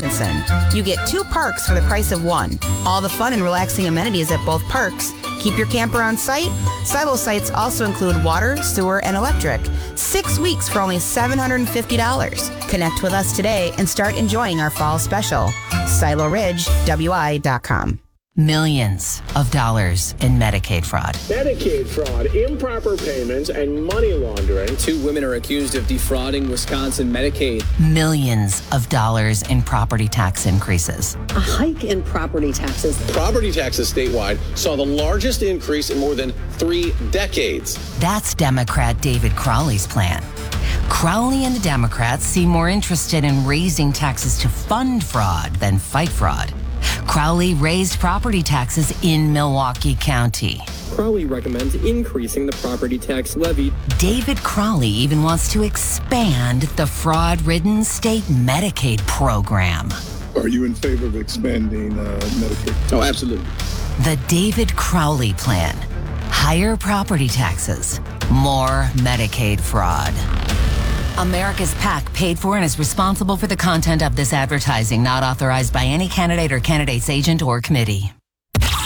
Robinson. You get 2 parks for the price of 1. All the fun and relaxing amenities at both parks. Keep your camper on site. Silo sites also include water, sewer, and electric. 6 weeks for only $750. Connect with us today and start enjoying our fall special. SiloRidgeWI.com. Millions of dollars in Medicaid fraud. Medicaid fraud, improper payments, and money laundering. 2 women are accused of defrauding Wisconsin Medicaid. Millions of dollars in property tax increases. A hike in property taxes. Property taxes statewide saw the largest increase in more than 3 decades. That's Democrat David Crowley's plan. Crowley and the Democrats seem more interested in raising taxes to fund fraud than fight fraud. Crowley raised property taxes in Milwaukee County. Crowley recommends increasing the property tax levy. David Crowley even wants to expand the fraud-ridden state Medicaid program. Are you in favor of expanding Medicaid? Oh, absolutely. The David Crowley plan. Higher property taxes, more Medicaid fraud. America's PAC paid for and is responsible for the content of this advertising, not authorized by any candidate or candidate's agent or committee.